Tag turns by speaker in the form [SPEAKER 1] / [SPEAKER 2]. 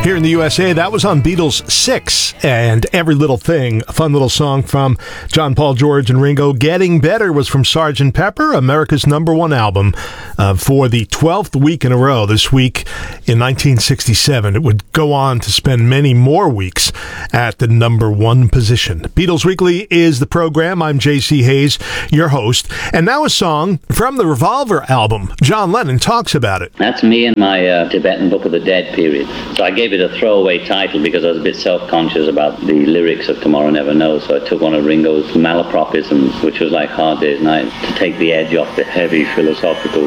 [SPEAKER 1] here in the USA. That was on Beatles 6 and Every Little Thing, a fun little song from John, Paul, George, and Ringo. Getting Better was from Sgt. Pepper, America's #1 album for the 12th week in a row. This week in 1967, it would go on to spend many more weeks at the #1 position. Beatles Weekly is the program. I'm J.C. Hayes, your host. And now a song from the Revolver album. John Lennon talks about it.
[SPEAKER 2] That's me in my Tibetan Book of the Dead period. So I gave it a throwaway title because I was a bit self-conscious about the lyrics of Tomorrow Never Knows. So I took one of Ringo's malapropisms, which was like Hard Day's Night, to take the edge off the heavy philosophical